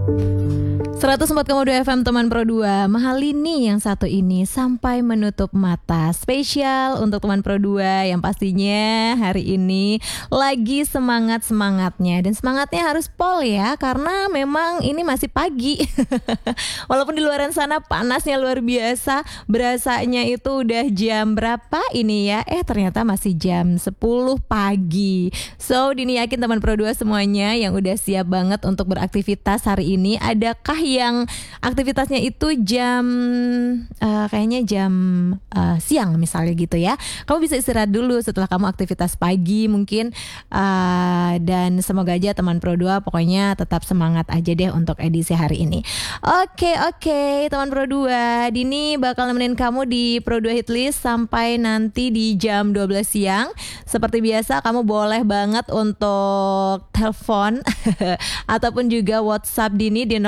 104,2 FM teman Pro 2. Mahalini yang satu ini sampai menutup mata. Spesial untuk teman Pro 2 yang pastinya hari ini lagi semangat-semangatnya. Dan semangatnya harus pol ya, karena memang ini masih pagi. Walaupun di luaran sana panasnya luar biasa, berasanya itu udah jam berapa ini ya? Ternyata masih jam 10 pagi. So diniakin teman Pro 2 semuanya yang udah siap banget untuk beraktivitas hari ini. Adakah yang aktivitasnya itu jam kayaknya jam siang misalnya gitu ya. Kamu bisa istirahat dulu setelah kamu aktivitas pagi mungkin, dan semoga aja teman Pro 2 pokoknya tetap semangat aja deh untuk edisi hari ini. Oke, teman Pro 2, Dini bakal nemenin kamu di Pro 2 Hitlist sampai nanti di jam 12 siang. Seperti biasa kamu boleh banget untuk telepon ataupun juga WhatsApp Dini di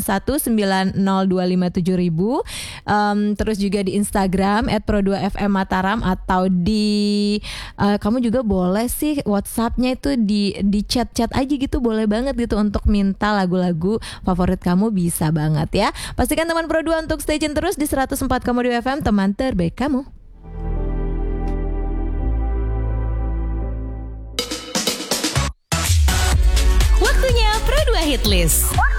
08190257000. Terus juga di Instagram @pro2fmmataram, atau di kamu juga boleh sih WhatsAppnya itu di chat-chat aja gitu, boleh banget gitu untuk minta lagu-lagu favorit kamu, bisa banget ya. Pastikan teman Pro 2 untuk stay tune terus di 104,2 FM, teman terbaik kamu. Waktunya Pro 2 Hitlist.